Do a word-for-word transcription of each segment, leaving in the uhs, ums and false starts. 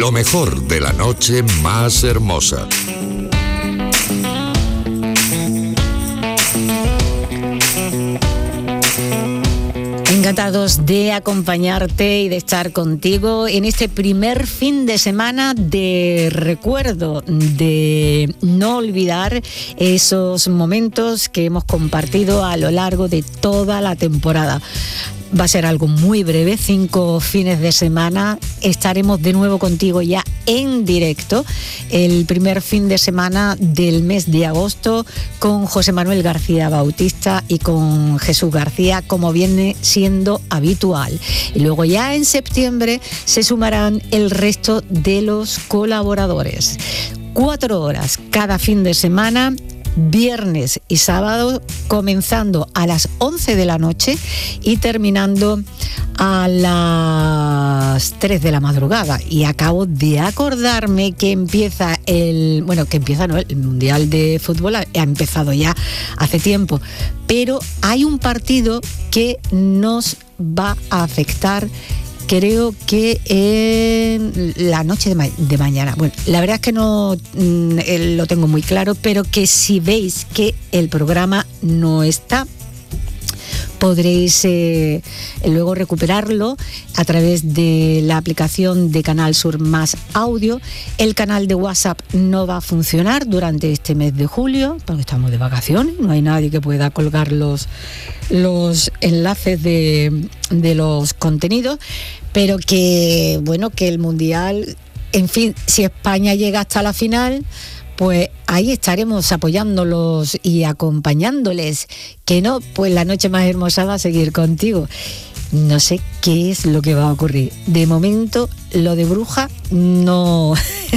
Lo mejor de la noche más hermosa. Encantados de acompañarte y de estar contigo en este primer fin de semana de recuerdo, de no olvidar esos momentos que hemos compartido a lo largo de toda la temporada. Va a ser algo muy breve, cinco fines de semana. Estaremos de nuevo contigo ya en directo el primer fin de semana del mes de agosto con José Manuel García Bautista y con Jesús García, como viene siendo habitual. Y luego ya en septiembre se sumarán el resto de los colaboradores. Cuatro horas cada fin de semana, viernes y sábado, comenzando a las once de la noche y terminando a las tres de la madrugada. Y acabo de acordarme que empieza el, bueno, que empieza no, el Mundial de Fútbol ha, ha empezado ya hace tiempo, pero hay un partido que nos va a afectar, creo que en la noche de, ma- de mañana. Bueno, la verdad es que no mm, lo tengo muy claro, pero que si veis que el programa no está, podréis eh, luego recuperarlo a través de la aplicación de Canal Sur Más Audio. El canal de WhatsApp no va a funcionar durante este mes de julio, porque estamos de vacaciones, no hay nadie que pueda colgar los, los enlaces de, de los contenidos, pero que, bueno, que el Mundial, en fin, si España llega hasta la final, pues ahí estaremos apoyándolos y acompañándoles. Que no, pues la noche más hermosa va a seguir contigo. No sé qué es lo que va a ocurrir. De momento, lo de bruja no...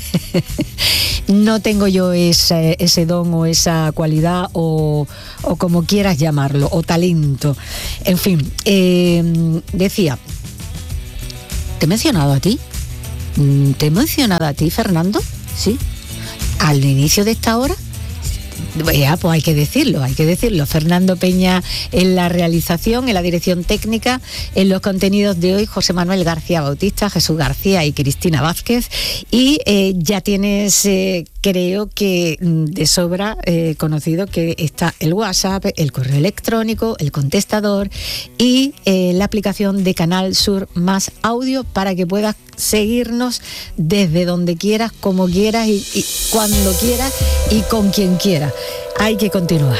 no tengo yo ese, ese don o esa cualidad o, o como quieras llamarlo, o talento. En fin, eh, decía... ¿Te he mencionado a ti? ¿Te he mencionado a ti, Fernando? ¿Sí? Al inicio de esta hora, ya, pues hay que decirlo, hay que decirlo. Fernando Peña en la realización, en la dirección técnica, en los contenidos de hoy, José Manuel García Bautista, Jesús García y Cristina Vázquez. Y eh, ya tienes, eh, creo que de sobra eh, conocido que está el WhatsApp, el correo electrónico, el contestador y eh, la aplicación de Canal Sur Más Audio para que puedas seguirnos desde donde quieras, como quieras y, y cuando quieras y con quien quieras. Hay que continuar.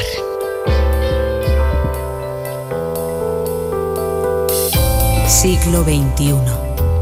Siglo veintiuno.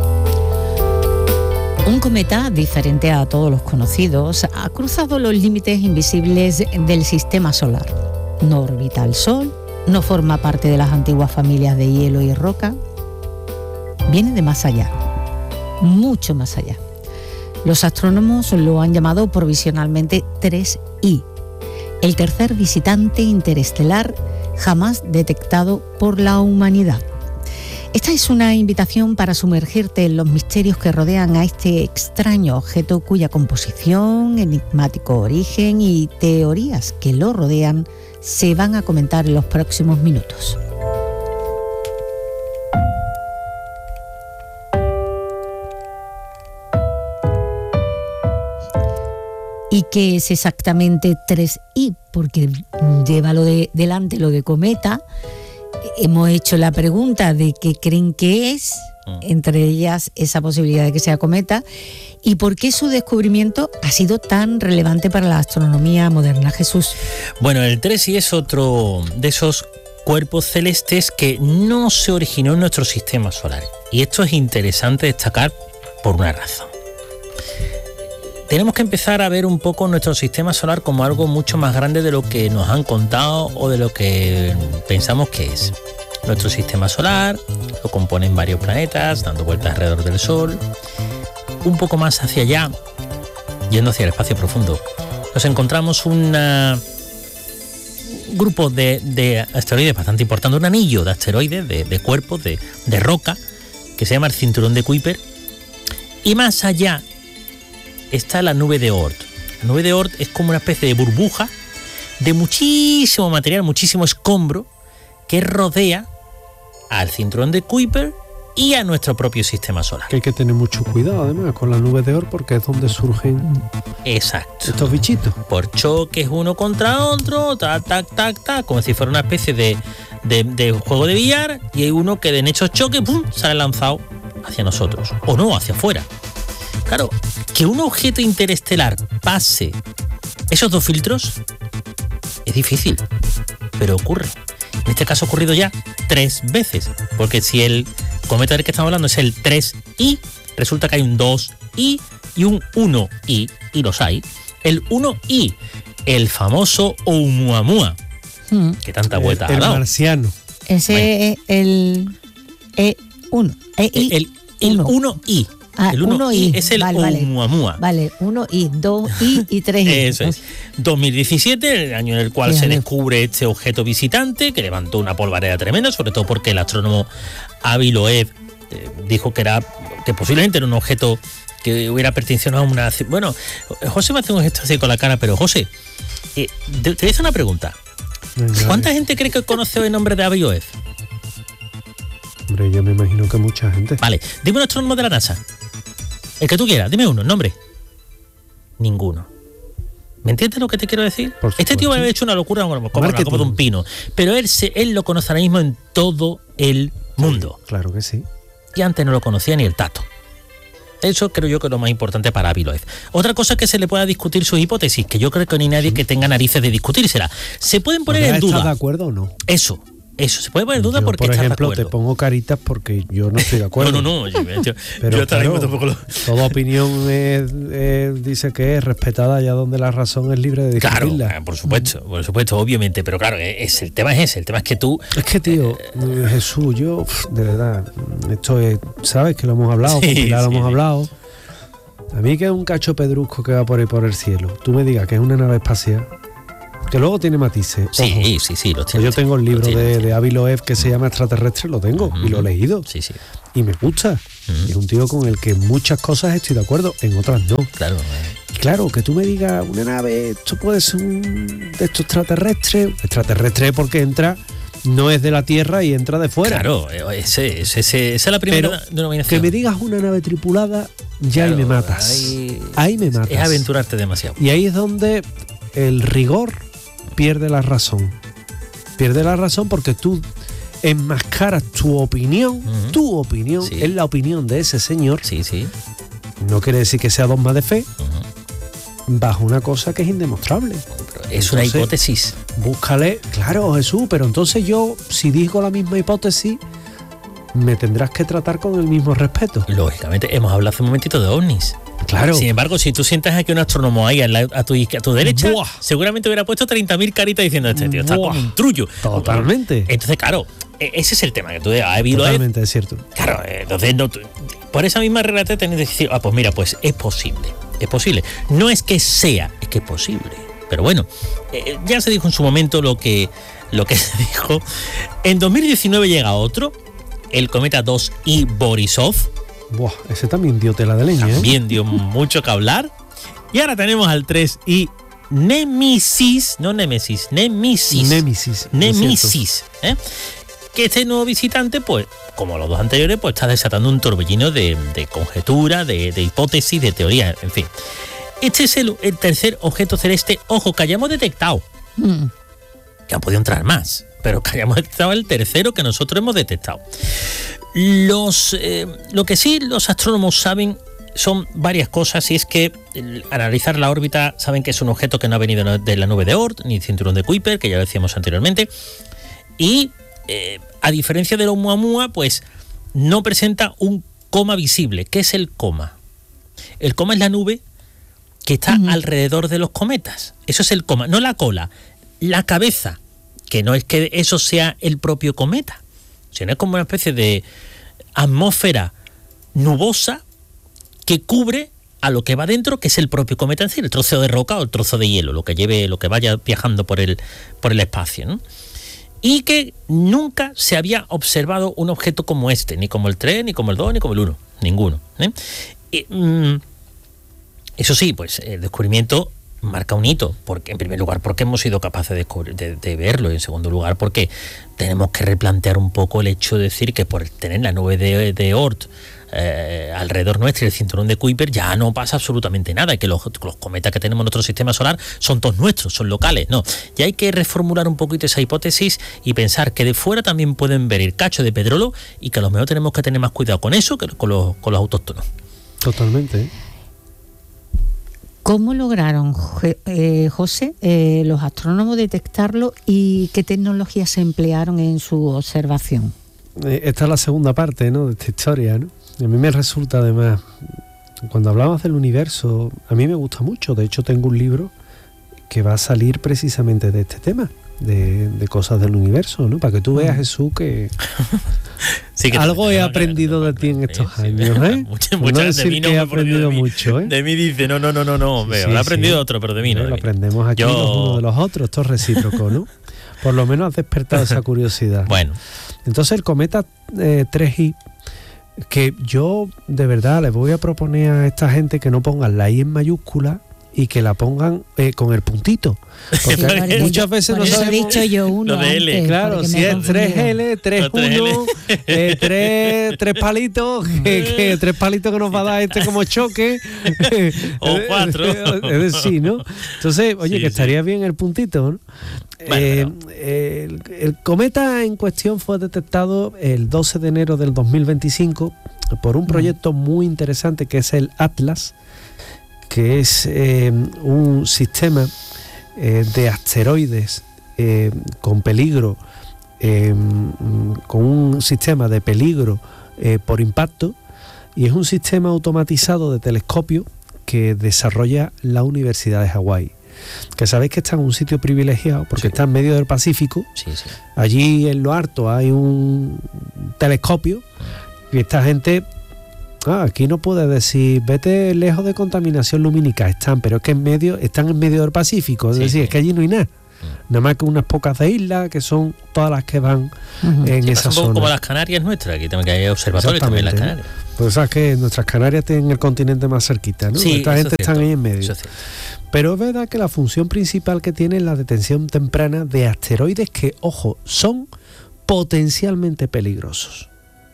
Un cometa, diferente a todos los conocidos, ha cruzado los límites invisibles del sistema solar. No orbita el Sol, no forma parte de las antiguas familias de hielo y roca. Viene de más allá, mucho más allá. Los astrónomos lo han llamado provisionalmente tres I, el tercer visitante interestelar jamás detectado por la humanidad. Esta es una invitación para sumergirte en los misterios que rodean a este extraño objeto cuya composición, enigmático origen y teorías que lo rodean se van a comentar en los próximos minutos. ¿Y qué es exactamente tres I? Porque lleva lo de, delante lo de cometa. Hemos hecho la pregunta de qué creen que es, entre ellas esa posibilidad de que sea cometa, y por qué su descubrimiento ha sido tan relevante para la astronomía moderna. Jesús. Bueno, el tres I es otro de esos cuerpos celestes que no se originó en nuestro sistema solar. Y esto es interesante destacar por una razón. Tenemos que empezar a ver un poco nuestro sistema solar como algo mucho más grande de lo que nos han contado o de lo que pensamos que es. Nuestro sistema solar lo componen varios planetas dando vueltas alrededor del Sol. Un poco más hacia allá, yendo hacia el espacio profundo, nos encontramos una, un grupo de, de asteroides bastante importante, un anillo de asteroides, de, de cuerpos, de, de roca, que se llama el cinturón de Kuiper. Y más allá está la nube de Oort. La nube de Oort es como una especie de burbuja de muchísimo material, muchísimo escombro que rodea al cinturón de Kuiper y a nuestro propio sistema solar. Que hay que tener mucho cuidado además con las nubes de Oort porque es donde surgen Exacto. estos bichitos. Por choques uno contra otro, tac, tac, tac, tac, como si fuera una especie de, de, de juego de billar, y hay uno que en esos choques ¡pum!, sale lanzado hacia nosotros, o no, hacia afuera. Claro, que un objeto interestelar pase esos dos filtros es difícil, pero ocurre. En este caso ha ocurrido ya tres veces, porque si el cometa del que estamos hablando es el tres I, resulta que hay un dos I y un uno I, y los hay. El uno I, el famoso Oumuamua, hmm. que tanta vuelta el, ha dado. El marciano. Ese es el E uno. E I, el el uno I. Ah, el uno I es el vale, Oumuamua. Vale, uno I, dos I y tres I. Eso es. dos mil diecisiete, el año en el cual se descubre este objeto visitante, que levantó una polvareda tremenda, sobre todo porque el astrónomo Avi Loeb eh, dijo que era que posiblemente era un objeto que hubiera pertenecido a una... Bueno, José me hace un gesto así con la cara, pero José, eh, te, te voy a hacer una pregunta. ¿Cuánta gente cree que conoce el nombre de Avi Loeb? Hombre, yo me imagino que mucha gente. Vale, dime un astrónomo de la NASA. El que tú quieras, dime uno, nombre. Ninguno. ¿Me entiendes lo que te quiero decir? Este tío ha hecho una locura como la copa de un pino, pero él, se, él lo conoce ahora mismo en todo el mundo. Claro que sí. Y antes no lo conocía ni el tato. Eso creo yo que es lo más importante para Avi Loeb. Otra cosa es que se le pueda discutir sus hipótesis, que yo creo que no hay nadie que tenga narices de discutírsela. ¿Se pueden poner en duda? ¿Estás de acuerdo o no? Eso. Eso, se puede poner en duda yo, porque por estás ejemplo, de acuerdo. te pongo caritas porque yo no estoy de acuerdo. no, no, no. Yo, yo, Pero yo claro, tampoco lo... toda opinión es, es, dice que es respetada allá donde la razón es libre de discutirla. Claro, por supuesto, por supuesto, obviamente. Pero claro, es, el tema es ese. El tema es que tú... Es que, tío, eh, Jesús, yo, de verdad, esto es... ¿Sabes que lo hemos hablado? Sí, con Pilar lo sí, hemos sí. hablado. A mí que es un cacho pedrusco que va por ahí por el cielo. Tú me digas que es una nave espacial... Que luego tiene matices. Sí, Ojo. sí, sí, los tiene. Yo tengo el libro tiene, de, de Avi Loeb que se llama Extraterrestre, lo tengo uh-huh. y lo he leído. Sí, sí. Y me gusta. Uh-huh. Es un tío con el que en muchas cosas estoy de acuerdo, en otras no. Claro. Y claro, que tú me digas, una nave, esto puede ser un de estos extraterrestres. Extraterrestre porque entra, no es de la Tierra y entra de fuera. Claro, ese, ese, ese, esa es la primera Pero denominación. Que me digas una nave tripulada, ya claro, ahí me matas. Ahí, ahí me matas. Es aventurarte demasiado. Y ahí es donde el rigor pierde la razón. Pierde la razón porque tú enmascaras tu opinión, uh-huh. tu opinión, sí. es la opinión de ese señor. Sí, sí. No quiere decir que sea dogma de fe, uh-huh. bajo una cosa que es indemostrable. Pero es entonces, una hipótesis. Búscale, claro, Jesús, pero entonces yo, si digo la misma hipótesis, me tendrás que tratar con el mismo respeto. Lógicamente, hemos hablado hace un momentito de ovnis. Claro. Sin embargo, si tú sientas aquí un astrónomo ahí a, la, a, tu, a tu derecha, ¡buah! Seguramente hubiera puesto treinta mil caritas diciendo este tío está ¡buah! Como un trullo. Totalmente. Entonces, claro, ese es el tema que tú has habido. Totalmente, es cierto. Claro, entonces no, por esa misma regla te tenés que decir, ah, pues mira, pues es posible. Es posible. No es que sea, es que es posible. Pero bueno, eh, ya se dijo en su momento lo que, lo que se dijo. En dos mil diecinueve llega otro, el cometa dos I Borisov. Buah, ese también dio tela de leña, También ¿eh? dio mucho que hablar. Y ahora tenemos al tres I Nemesis, no Némesis, Nemesis. Nemesis. Nemesis, ¿eh? Que este nuevo visitante, pues, como los dos anteriores, pues está desatando un torbellino de, de conjeturas, de, de hipótesis, de teorías, en fin. Este es el, el tercer objeto celeste, ojo, que hayamos detectado. Mm. Que han podido entrar más, pero que hayamos detectado el tercero que nosotros hemos detectado. Los, eh, lo que sí los astrónomos saben son varias cosas, y es que al analizar la órbita saben que es un objeto que no ha venido de la nube de Oort ni cinturón de Kuiper, que ya lo decíamos anteriormente, y eh, a diferencia del Oumuamua, pues no presenta un coma visible. ¿Qué es el coma? El coma es la nube que está uh-huh. alrededor de los cometas. Eso es el coma, no la cola, la cabeza, que no es que eso sea el propio cometa, sino es como una especie de atmósfera nubosa que cubre a lo que va dentro, que es el propio cometa en sí, el trozo de roca o el trozo de hielo, lo que lleve, lo que vaya viajando por el, por el espacio, ¿no? Y que nunca se había observado un objeto como este, ni como el tres, ni como el dos, ni como el uno, ninguno, ¿eh? Y, mm, eso sí, pues el descubrimiento marca un hito, porque en primer lugar porque hemos sido capaces de, descubrir, de, de verlo, y en segundo lugar porque tenemos que replantear un poco el hecho de decir que por tener la nube de, de Oort eh, alrededor nuestro y el cinturón de Kuiper ya no pasa absolutamente nada, y que los, los cometas que tenemos en nuestro sistema solar son todos nuestros, son locales. No, ya hay que reformular un poquito esa hipótesis y pensar que de fuera también pueden ver el cacho de petróleo, y que a lo mejor tenemos que tener más cuidado con eso que con los, con los autóctonos. Totalmente. ¿Cómo lograron, eh, José, eh, los astrónomos detectarlo, y qué tecnologías se emplearon en su observación? Esta es la segunda parte, ¿no?, de esta historia, ¿no? A mí me resulta, además, cuando hablamos del universo, a mí me gusta mucho. De hecho, tengo un libro que va a salir precisamente de este tema, de, de cosas del universo, ¿no? Para que tú veas, Jesús, que... Sí, que algo he aprendido de ti en estos sí, años, ¿eh? Muchas, muchas decir de mí no que he me aprendido de mí, mucho, ¿eh? De mí dice, no, no, no, no, no, sí, sí, he aprendido sí. otro, pero de mí no. Lo aprendemos aquí Yo... los unos de los otros, esto es recíproco, ¿no? Por lo menos has despertado esa curiosidad. Bueno. Entonces el cometa eh, tres i, que yo de verdad les voy a proponer a esta gente que no pongan la I en mayúscula y que la pongan eh, con el puntito. Porque sí, muchas veces no sabemos. He dicho yo uno lo de L. Antes, claro, si es tres ele, tres uno, eh, tres, tres palitos, que, que tres palitos que nos va a dar este como choque. O cuatro. Es decir, ¿no? Entonces, oye, sí, que estaría sí. bien el puntito, ¿no? Bueno, eh, el, el cometa en cuestión fue detectado el doce de enero del dos mil veinticinco por un proyecto muy interesante que es el Atlas, que es eh, un sistema eh, de asteroides eh, con peligro, eh, con un sistema de peligro eh, por impacto, y es un sistema automatizado de telescopio que desarrolla la Universidad de Hawái, que sabéis que está en un sitio privilegiado porque sí. está en medio del Pacífico. Sí, sí. Allí en lo alto hay un telescopio y esta gente... Ah, aquí no puede decir, vete lejos de contaminación lumínica, están, pero es que en medio, están en medio del Pacífico, es sí, decir, sí. es que allí no hay nada. Uh-huh. Nada más que unas pocas de islas, que son todas las que van uh-huh. en sí, esa zona. Como las Canarias nuestras, aquí también hay observatorios también las Canarias. Pues sabes que nuestras Canarias tienen el continente más cerquita, ¿no? Sí, esta gente es está ahí en medio. Eso es pero es verdad que la función principal que tiene es la detección temprana de asteroides que, ojo, son potencialmente peligrosos.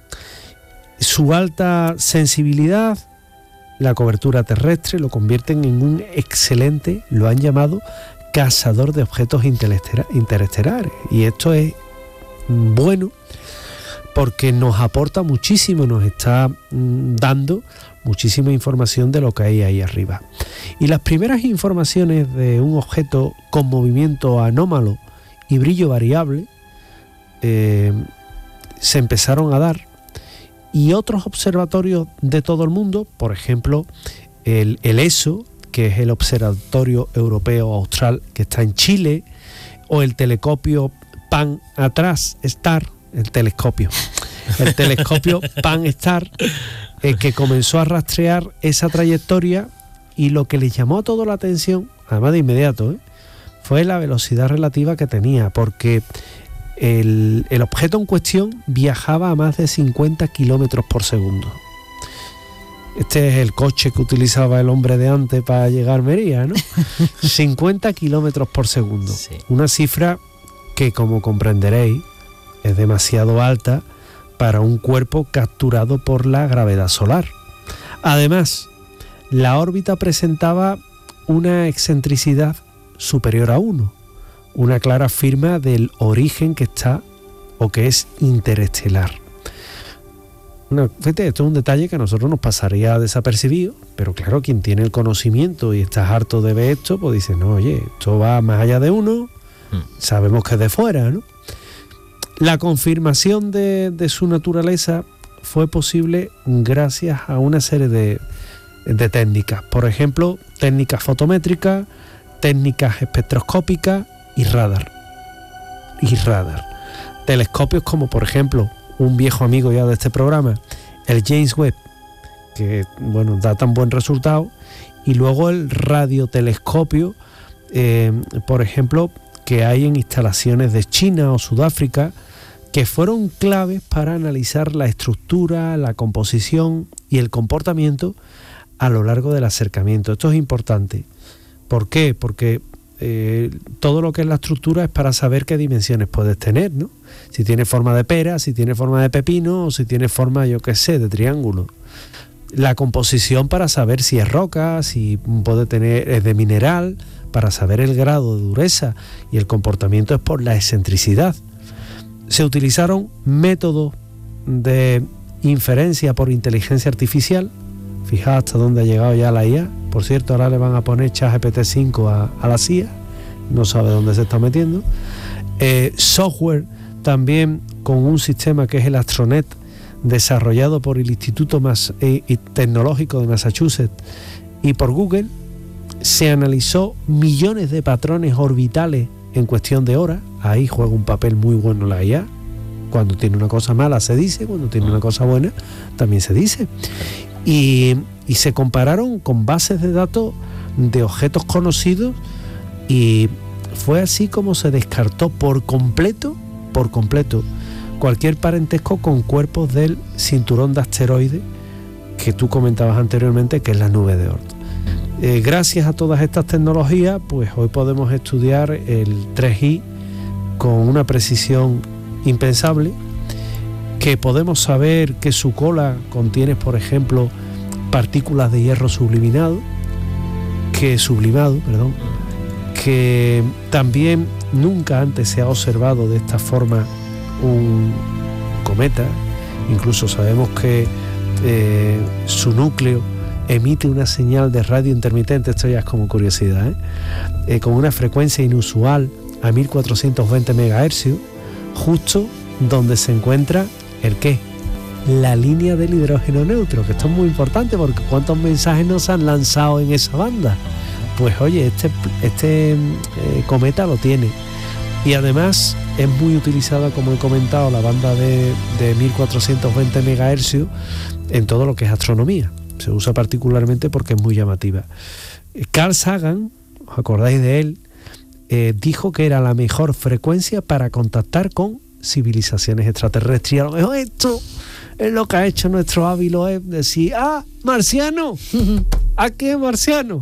Su alta sensibilidad, la cobertura terrestre, lo convierten en un excelente, lo han llamado, cazador de objetos interestelares. Y esto es bueno porque nos aporta muchísimo, nos está mm, dando muchísima información de lo que hay ahí arriba. Y las primeras informaciones de un objeto con movimiento anómalo y brillo variable eh, se empezaron a dar. Y otros observatorios de todo el mundo, por ejemplo, el, el E S O, que es el Observatorio Europeo Austral, que está en Chile, o el telescopio Pan-Atlas Star, el telescopio, el telescopio Pan-Star, eh, que comenzó a rastrear esa trayectoria, y lo que les llamó a todo la atención, además de inmediato, ¿eh? fue la velocidad relativa que tenía, porque El, el objeto en cuestión viajaba a más de cincuenta kilómetros por segundo. Este es el coche que utilizaba el hombre de antes para llegar a Almería, ¿no? cincuenta kilómetros por segundo. Sí. Una cifra que, como comprenderéis, es demasiado alta para un cuerpo capturado por la gravedad solar. Además, la órbita presentaba una excentricidad superior a uno. Una clara firma del origen que está o que es interestelar. Bueno, fíjate, esto es un detalle que a nosotros nos pasaría desapercibido, pero claro, quien tiene el conocimiento y está harto de ver esto, pues dice, no, oye, esto va más allá de uno, mm. sabemos que es de fuera, ¿no? La confirmación de, de su naturaleza fue posible gracias a una serie de, de técnicas, por ejemplo, técnicas fotométricas, técnicas espectroscópicas, y radar y radar telescopios como por ejemplo un viejo amigo ya de este programa, el James Webb, que bueno, da tan buen resultado, y luego el radiotelescopio eh, por ejemplo, que hay en instalaciones de China o Sudáfrica, que fueron claves para analizar la estructura, la composición y el comportamiento a lo largo del acercamiento. Esto es importante ¿Por qué? Porque eh, todo lo que es la estructura es para saber qué dimensiones puedes tener, ¿no? Si tiene forma de pera, si tiene forma de pepino o si tiene forma, yo qué sé, de triángulo. La composición para saber si es roca, si puede tener, es de mineral, para saber el grado de dureza, y el comportamiento es por la excentricidad. Se utilizaron métodos de inferencia por inteligencia artificial. Fijaos hasta dónde ha llegado ya la I A. Por cierto, ahora le van a poner ChatGPT cinco a, a la C I A, no sabe dónde se está metiendo. Eh, software también con un sistema que es el Astronet, desarrollado por el Instituto Mas- eh, Tecnológico de Massachusetts y por Google. Se analizó millones de patrones orbitales en cuestión de horas. Ahí juega un papel muy bueno la I A. Cuando tiene una cosa mala se dice, cuando tiene una cosa buena también se dice. Y, y se compararon con bases de datos de objetos conocidos, y fue así como se descartó por completo, por completo, cualquier parentesco con cuerpos del cinturón de asteroides que tú comentabas anteriormente, que es la nube de Oort. Eh, gracias a todas estas tecnologías, pues hoy podemos estudiar el tres I con una precisión impensable, que podemos saber que su cola contiene, por ejemplo, partículas de hierro subliminado, que sublimado, perdón, que también nunca antes se ha observado de esta forma un cometa. Incluso sabemos que eh, su núcleo emite una señal de radio intermitente, esto ya es como curiosidad, ¿eh? Eh, con una frecuencia inusual a mil cuatrocientos veinte megahercios, justo donde se encuentra el ¿qué? La línea del hidrógeno neutro, que esto es muy importante porque ¿cuántos mensajes nos han lanzado en esa banda? Pues oye, este, este eh, cometa lo tiene. Y además es muy utilizada, como he comentado, la banda de, de mil cuatrocientos veinte megahercios en todo lo que es astronomía. Se usa particularmente porque es muy llamativa. Carl Sagan, ¿os acordáis de él? Eh, dijo que era la mejor frecuencia para contactar con civilizaciones extraterrestres. Y a lo mejor esto es lo que ha hecho nuestro hábilo, es decir, ah, marciano, ¿a qué marciano?